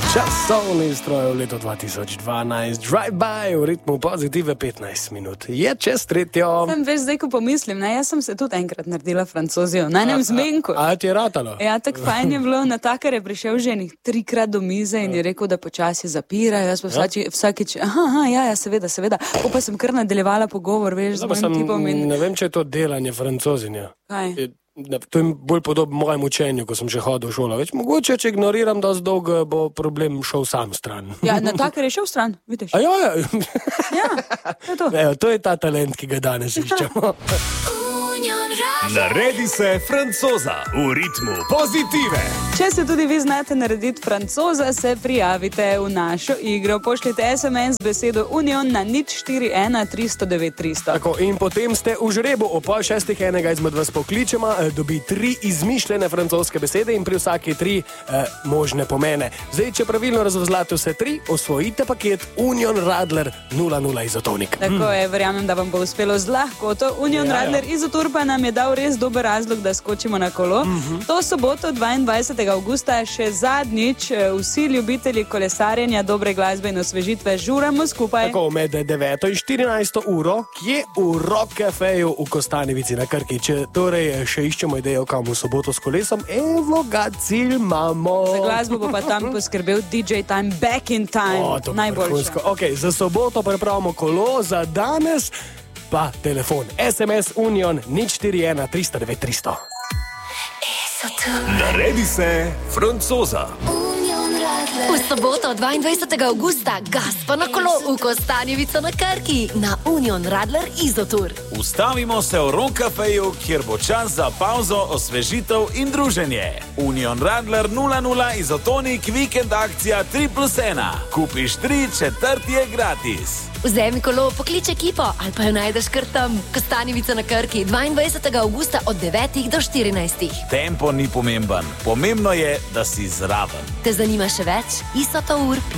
Časovni stroj v letu 2012, drive-by v ritmu pozitive 15 minut. Je čez tretjo. Sem veš, zdaj, ko pomislim, ne, jaz sem se tudi enkrat naredila Francozijo, na enem zmenku. A ti je ratalo? Ja, tako fajn je bilo, natakar je prišel že enih 3-krat do mize in je rekel, da počasi zapirajo, jaz pa vsakič, ja, seveda. Pa sem kar nadaljevala pogovor, veš, z mojim tipom in... Ne vem, če je to delanje Francozinja. Kaj? To je bolj podobno mojemu učenju, ko sem še hodil v šolo. Več mogoče, če ignoriram dosti dolgo, bo problem šel sam stran. Ja, natakar je šel stran, vidiš? A ja. Ja, to je to. Evo, to je ta talent, ki ga danes iščemo. Naredi se Francoza v ritmu pozitive. Če se tudi vi znate narediti Francoza, se prijavite v našo igro. Pošljite SMS z besedo Union na 041 309 300. Tako, in potem ste v žrebu. O 5:30 enega izmed vas pokličema, dobi 3 izmišljene francoske besede in pri vsaki 3 možne pomene. Zdaj, če pravilno razvozlate vse 3, osvojite paket Union Radler 00 izotonik. Tako je, verjamem, da vam bo uspelo z lahkoto. Union Radler Izotur pa nam je dal res dober razlog, da skočimo na kolo. To soboto 22. avgusta še zadnjič vsi ljubitelji kolesarjenja, dobre glasbe in osvežitve žuramo skupaj. Tako, med 9. in 14. uro, kje v Rock Cafeju v Kostanjevici na Krki. Če torej še iščemo idejo, kam v soboto s kolesom, evo ga, cilj imamo. Za glasbo bo pa tam poskrbel DJ Time Back in Time. Najboljša. Ok, za soboto pripravimo kolo, za danes pa telefon. SMS Union 041 309 300. Naredi se Francoza. V soboto 22. avgusta gas pa na kolo v Kostanjevico na Krki na Union Radler Izotur. Ustavimo se v Rock Cafeju, kjer bo čas za pauzo, osvežitev in druženje. Union Radler 00 izotonik, vikend akcija 3+1. Kupiš 3, četrti je gratis. Vzemi kolo, poklič ekipo ali pa jo najdeš kar tam. Kostanjevica na Krki 22. avgusta od 9 do 14. Tempo ni pomemben, pomembno je, da si zraven. Te zanima še več? isotour.si